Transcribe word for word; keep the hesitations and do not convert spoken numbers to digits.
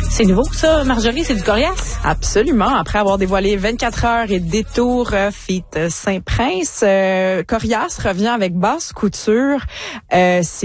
C'est nouveau, ça, Marjorie, c'est du coriace? Absolument. Après avoir dévoilé vingt-quatre heures et détour euh, feat. Saint-Prince, euh, Coriace revient avec basse couture. Euh, c'est